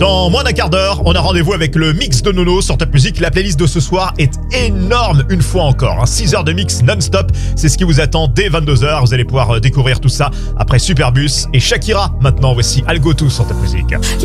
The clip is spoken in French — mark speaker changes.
Speaker 1: Dans moins d'un quart d'heure, on a rendez-vous avec le mix de Nono sur Top Music. La playlist de ce soir est énorme une fois encore. 6 heures de mix non-stop, c'est ce qui vous attend dès 22h. Vous allez pouvoir découvrir tout ça après Superbus et Shakira. Maintenant, voici Algo 2 sur Top Music.